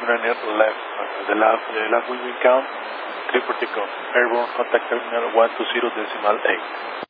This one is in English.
299 left. The last will be count, 3 for takeoff. Airborne contact terminal 120.8.